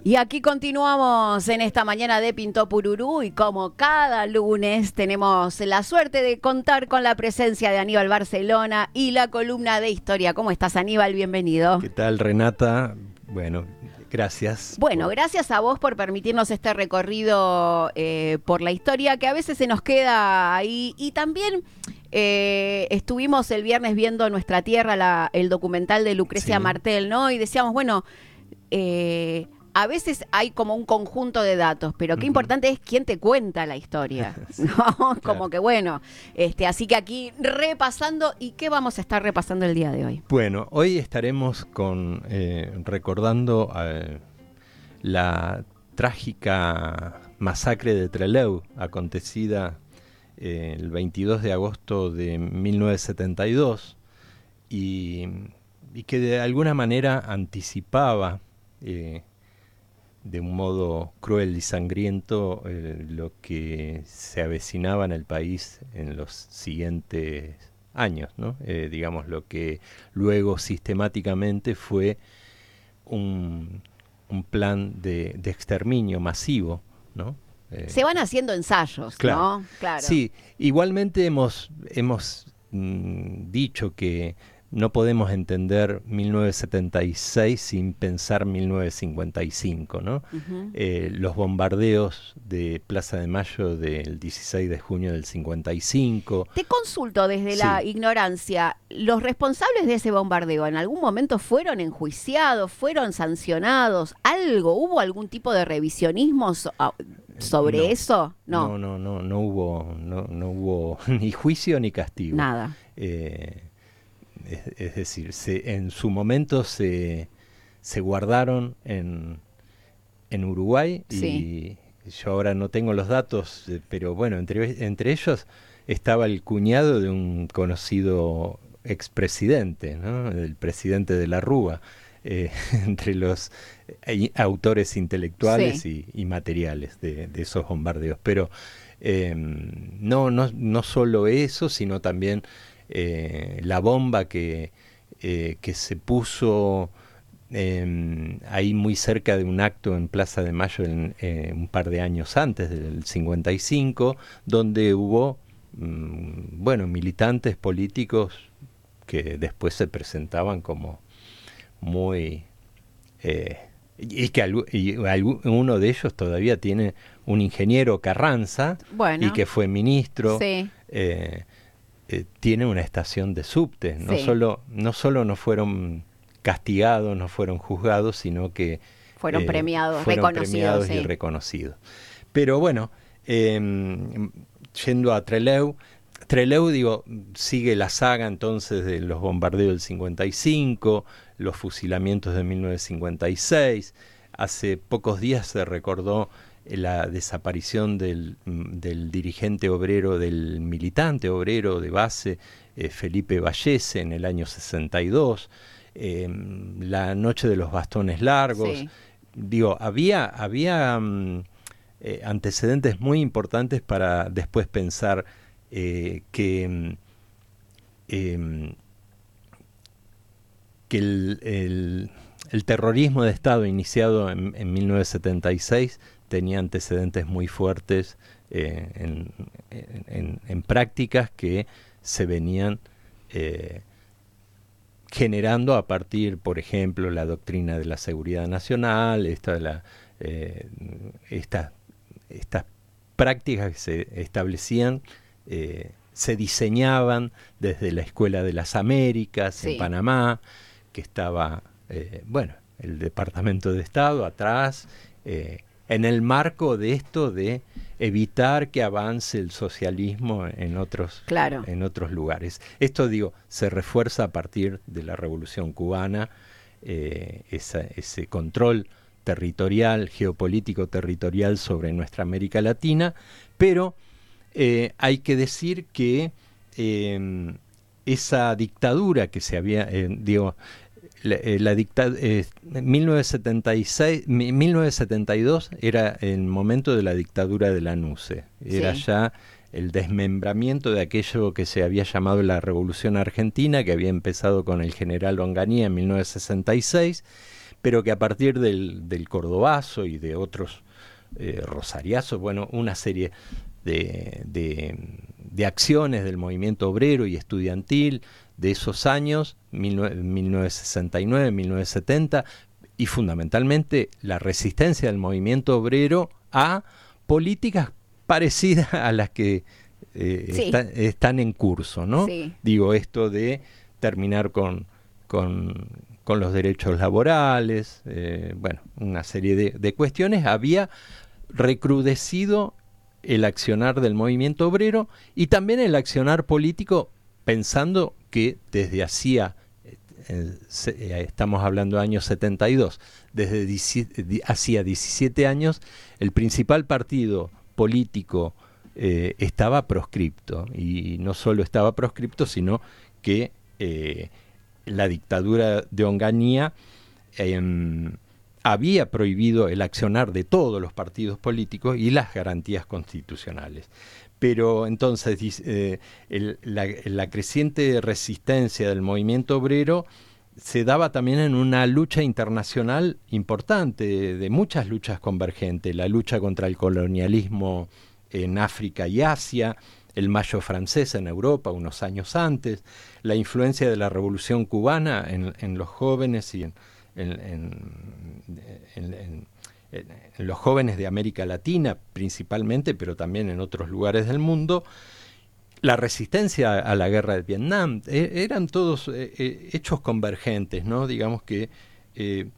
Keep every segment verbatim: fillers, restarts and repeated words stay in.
Y aquí continuamos en esta mañana de Pintó Pururú y como cada lunes tenemos la suerte de contar con la presencia de Aníbal Barcelona y la columna de historia. ¿Cómo estás, Aníbal? Bienvenido. ¿Qué tal, Renata? Bueno, gracias. Bueno, por... gracias a vos por permitirnos este recorrido eh, por la historia que a veces se nos queda ahí. Y también eh, estuvimos el viernes viendo Nuestra Tierra, la, el documental de Lucrecia Sí. Martel, ¿no? Y decíamos, bueno... Eh, A veces hay como un conjunto de datos, pero qué Uh-huh. importante es quién te cuenta la historia, Sí, ¿no? claro. Como que bueno, este, así que aquí repasando, ¿y qué vamos a estar repasando el día de hoy? Bueno, hoy estaremos con eh, recordando eh, la trágica masacre de Trelew, acontecida eh, el veintidós de agosto de mil novecientos setenta y dos, y, y que de alguna manera anticipaba eh, de un modo cruel y sangriento eh, lo que se avecinaba en el país en los siguientes años, ¿no? Eh, digamos, lo que luego sistemáticamente fue un, un plan de, de exterminio masivo, ¿no? Eh, Se van haciendo ensayos, claro. ¿no? Claro. Sí, igualmente hemos, hemos mm, dicho que no podemos entender mil novecientos setenta y seis sin pensar mil novecientos cincuenta y cinco, ¿no? Uh-huh. Eh, los bombardeos de Plaza de Mayo del dieciséis de junio del cincuenta y cinco. Te consulto desde Sí. la ignorancia, ¿los responsables de ese bombardeo en algún momento fueron enjuiciados, fueron sancionados? ¿Algo? ¿Hubo algún tipo de revisionismo so- a- sobre No. eso? No, No, no, no, no hubo, no, no hubo ni juicio ni castigo. nada. Eh, es, es decir, se, en su momento se, se guardaron en, en Uruguay Sí. y yo ahora no tengo los datos, eh, pero bueno, entre, entre ellos estaba el cuñado de un conocido expresidente, ¿no? El presidente de la Rúa, eh, entre los eh, autores intelectuales Sí. y, y materiales de, de esos bombardeos. Pero eh, no, no, no solo eso, sino también eh, la bomba que, eh, que se puso eh, ahí muy cerca de un acto en Plaza de Mayo en, eh, un par de años antes del cincuenta y cinco, donde hubo mm, bueno, militantes políticos que después se presentaban como muy eh, y que algu- y algu- uno de ellos todavía tiene un ingeniero Carranza, Bueno. y que fue ministro. Sí. eh, eh, tiene una estación de subte. No Sí. solo no solo no fueron castigados, no fueron juzgados, sino que Fueron eh, premiados, fueron reconocidos, premiados sí. y reconocidos. Pero bueno, eh, yendo a Trelew, Trelew, digo, sigue la saga entonces de los bombardeos del cincuenta y cinco, los fusilamientos de mil novecientos cincuenta y seis. Hace pocos días se recordó la desaparición del, del dirigente obrero, del militante obrero de base, eh, Felipe Vallese, en el año sesenta y dos. Eh, la noche de los bastones largos. Sí. Digo, había, había um, eh, antecedentes muy importantes para después pensar eh, que, eh, que el, el, el terrorismo de Estado iniciado en, en mil novecientos setenta y seis tenía antecedentes muy fuertes eh, en, en, en prácticas que se venían eh, generando a partir, por ejemplo, la doctrina de la seguridad nacional, esta, la, eh, esta, estas prácticas que se establecían, eh, se diseñaban desde la Escuela de las Américas, Sí. en Panamá, que estaba, eh, bueno, el Departamento de Estado atrás, eh, en el marco de esto de evitar que avance el socialismo en otros, Claro. en otros lugares. Esto, digo, se refuerza a partir de la Revolución Cubana, eh, esa, ese control territorial, geopolítico territorial sobre nuestra América Latina, pero eh, hay que decir que eh, esa dictadura que se había, eh, digo, la, eh, la dicta, eh, mil novecientos setenta y seis, mil novecientos setenta y dos era el momento de la dictadura de la NUCE, era Sí. ya el desmembramiento de aquello que se había llamado la Revolución Argentina, que había empezado con el general Onganía en mil novecientos sesenta y seis, pero que a partir del, del Cordobazo y de otros eh, rosariazos, bueno, una serie de, de, de acciones del movimiento obrero y estudiantil de esos años, mil novecientos sesenta y nueve, mil novecientos setenta, y fundamentalmente la resistencia del movimiento obrero a políticas parecidas a las que eh, sí. está, están en curso, ¿no? Sí. Digo, esto de terminar con, con, con los derechos laborales, eh, bueno, una serie de, de cuestiones. Había recrudecido el accionar del movimiento obrero y también el accionar político, pensando que desde hacía, eh, se, eh, estamos hablando de años setenta y dos, desde hacía diecisiete años, el principal partido político eh, estaba proscripto, y no solo estaba proscripto, sino que eh, la dictadura de Onganía eh, había prohibido el accionar de todos los partidos políticos y las garantías constitucionales. Pero entonces eh, el, la, la creciente resistencia del movimiento obrero se daba también en una lucha internacional importante, de, de muchas luchas convergentes, la lucha contra el colonialismo en África y Asia, el Mayo francés en Europa unos años antes, la influencia de la Revolución cubana en, en los jóvenes y en, en, en, en, en, en los jóvenes de América Latina principalmente, pero también en otros lugares del mundo, la resistencia a la guerra de Vietnam, eh, eran todos eh, hechos convergentes, ¿no? Digamos que eh,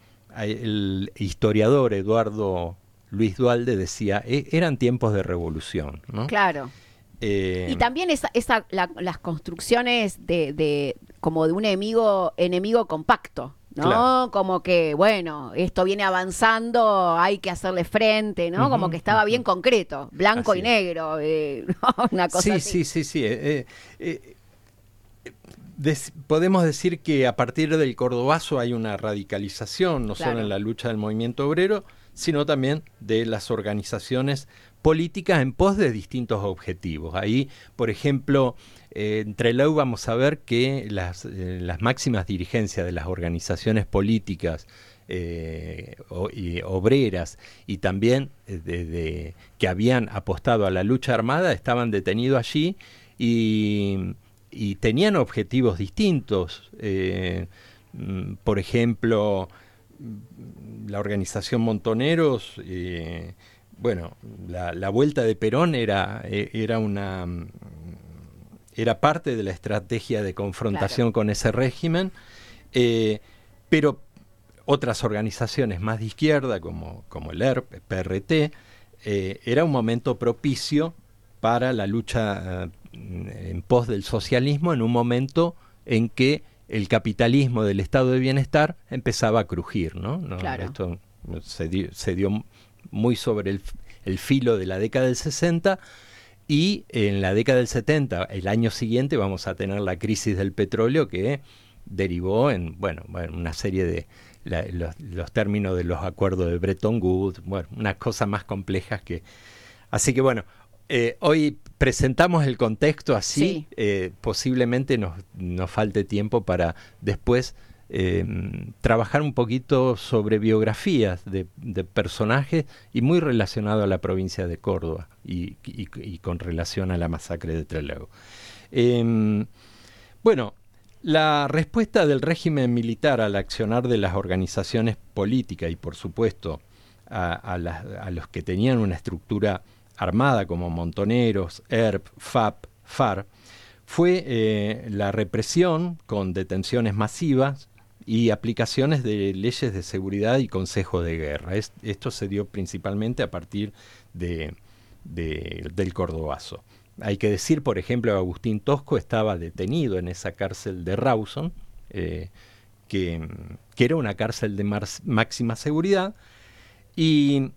el historiador Eduardo Luis Duhalde decía, eh, eran tiempos de revolución, ¿no? Claro. Eh, y también esa, esa, la, las construcciones de, de como de un enemigo, enemigo compacto, ¿no? Claro. Como que, bueno, esto viene avanzando, hay que hacerle frente, ¿no? Uh-huh, como que estaba uh-huh. bien concreto, blanco así y negro, eh, ¿no? Una cosa sí, así. Sí, sí, sí, eh, eh, des, podemos decir que a partir del Cordobazo hay una radicalización, no claro. solo en la lucha del movimiento obrero, sino también de las organizaciones políticas en pos de distintos objetivos. Ahí, por ejemplo, eh, en Trelew vamos a ver que las, eh, las máximas dirigencias de las organizaciones políticas eh, o, y obreras y también de, de, que habían apostado a la lucha armada estaban detenidos allí y, y tenían objetivos distintos. Eh, por ejemplo, la organización Montoneros, eh, bueno, la, la vuelta de Perón era, era una era parte de la estrategia de confrontación claro. con ese régimen, eh, pero otras organizaciones más de izquierda, como, como el E R P, P R T, eh, era un momento propicio para la lucha eh, en pos del socialismo, en un momento en que el capitalismo del estado de bienestar empezaba a crujir, ¿no? no claro. Esto se dio, se dio muy sobre el, el filo de la década del sesenta, y en la década del setenta, el año siguiente, vamos a tener la crisis del petróleo que derivó en, bueno, bueno una serie de la, los, los términos de los acuerdos de Bretton Woods, bueno, unas cosas más complejas que... Así que bueno, eh, hoy presentamos el contexto así, sí. eh, posiblemente nos, nos falte tiempo para después eh, trabajar un poquito sobre biografías de, de personajes y muy relacionado a la provincia de Córdoba y, y, y con relación a la masacre de Trelew. Eh, bueno, la respuesta del régimen militar al accionar de las organizaciones políticas y por supuesto a, a, las, a los que tenían una estructura armada como Montoneros, E R P, F A P, F A R, fue eh, la represión con detenciones masivas y aplicaciones de leyes de seguridad y consejos de guerra. Es, esto se dio principalmente a partir de, de, del Cordobazo. Hay que decir, por ejemplo, que Agustín Tosco estaba detenido en esa cárcel de Rawson, eh, que, que era una cárcel de mar, máxima seguridad, y...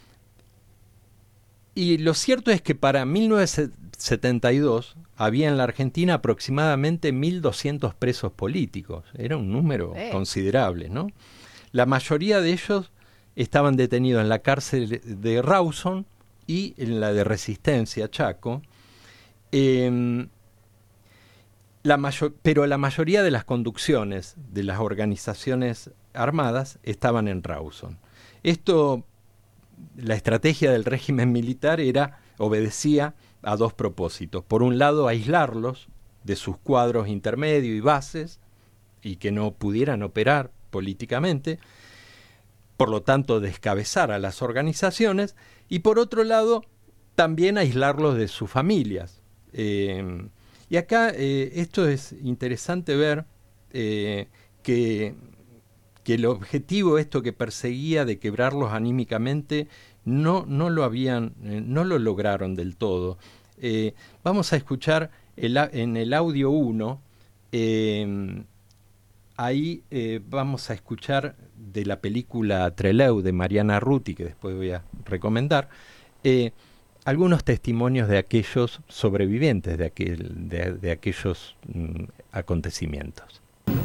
Y lo cierto es que para mil novecientos setenta y dos había en la Argentina aproximadamente mil doscientos presos políticos. Era un número eh. considerable, ¿no? La mayoría de ellos estaban detenidos en la cárcel de Rawson y en la de Resistencia, Chaco. Eh, la mayor, pero la mayoría de las conducciones de las organizaciones armadas estaban en Rawson. Esto, la estrategia del régimen militar era, obedecía a dos propósitos. Por un lado, aislarlos de sus cuadros intermedios y bases, y que no pudieran operar políticamente, por lo tanto descabezar a las organizaciones, y por otro lado, también aislarlos de sus familias. Eh, y acá eh, esto es interesante ver eh, que, que el objetivo, esto que perseguía de quebrarlos anímicamente, no, no lo habían, eh, no lo lograron del todo. Eh, vamos a escuchar el, en el audio uno, eh, ahí eh, vamos a escuchar de la película Trelew de Mariana Ruti, que después voy a recomendar, eh, algunos testimonios de aquellos sobrevivientes de, aquel, de, de aquellos mm, acontecimientos.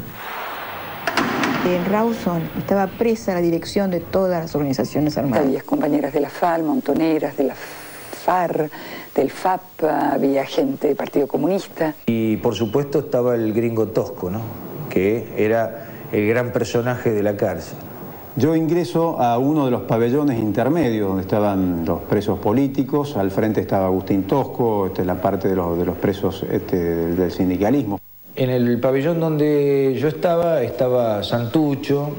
En Rawson estaba presa la dirección de todas las organizaciones armadas. Había compañeras de la F A L, montoneras de la F A R, del F A P, había gente del Partido Comunista. Y por supuesto estaba el gringo Tosco, ¿no?, que era el gran personaje de la cárcel. Yo ingreso a uno de los pabellones intermedios donde estaban los presos políticos. Al frente estaba Agustín Tosco, esta es la parte de los, de los presos este, del, del sindicalismo. En el pabellón donde yo estaba, estaba Santucho,